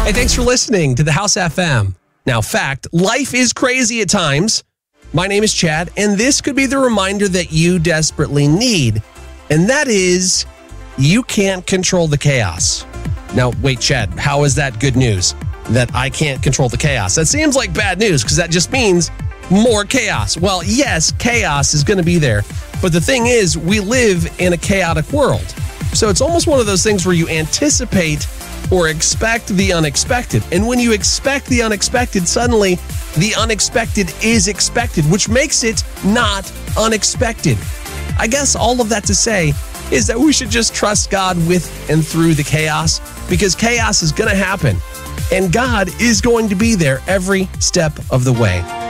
Hey, thanks for listening to the House FM. Now, fact, life is crazy at times. My name is Chad, and this could be the reminder that you desperately need. And that is, you can't control the chaos. Now, wait, Chad, how is that good news? That I can't control the chaos? That seems like bad news because that just means more chaos. Well, yes, chaos is going to be there. But the thing is, we live in a chaotic world. So it's almost one of those things where you anticipate or expect the unexpected. And when you expect the unexpected, suddenly the unexpected is expected, which makes it not unexpected. I guess all of that to say is that we should just trust God with and through the chaos, because chaos is going to happen and God is going to be there every step of the way.